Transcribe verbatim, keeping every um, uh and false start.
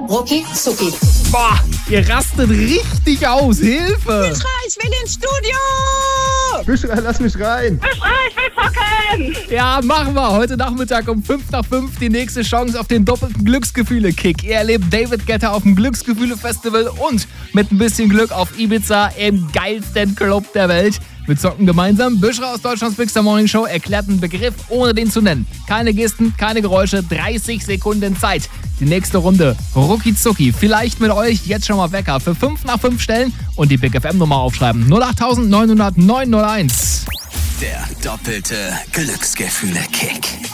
Rucki Zucki. Boah, ihr rastet richtig aus. Hilfe! Büschra, ich will ins Studio! Büschra, lass mich rein. Büschra, ich will zocken! Ja, machen wir. Heute Nachmittag um fünf nach fünf die nächste Chance auf den doppelten Glücksgefühle-Kick. Ihr erlebt David Guetta auf dem Glücksgefühle-Festival und mit ein bisschen Glück auf Ibiza im geilsten Club der Welt. Wir zocken gemeinsam. Büschra aus Deutschlands Big Star Morning Show erklärt einen Begriff, ohne den zu nennen. Keine Gesten, keine Geräusche, dreißig Sekunden Zeit. Die nächste Runde, Rucki Zucki. Vielleicht mit euch jetzt schon mal Wecker für fünf nach fünf stellen und die Big F M-Nummer aufschreiben. null acht neun null null neun null eins. Der doppelte Glücksgefühle-Kick.